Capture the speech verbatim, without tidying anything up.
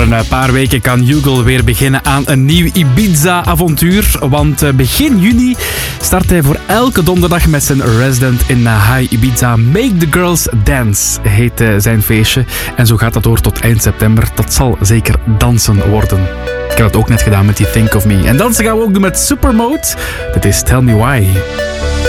een paar weken kan Hugo weer beginnen aan een nieuw Ibiza-avontuur. Want begin juni start hij voor elke donderdag met zijn resident in High Ibiza. Make the Girls Dance heet zijn feestje. En zo gaat dat door tot eind september. Dat zal zeker dansen worden. Ik heb dat ook net gedaan met die Think of Me. En dansen gaan we ook doen met Supermode. Dit is Tell Me Why.